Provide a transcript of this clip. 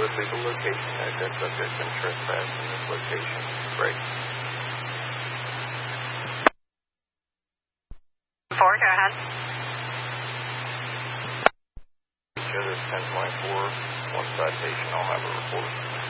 legal location. That subject's been trespassed in this location. Great. 4, go ahead. Each other's 1024, one citation. I'll have a report.